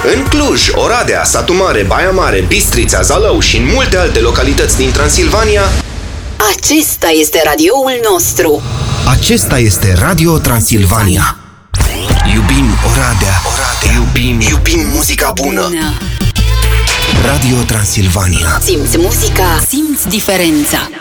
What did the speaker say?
În Cluj, Oradea, Satu Mare, Baia Mare, Bistrița, Zalău și în multe alte localități din Transilvania, acesta este radioul nostru. Acesta este Radio Transilvania. Iubim Oradea, iubim muzica bună. Radio Transilvania. Simți muzica, simți diferența.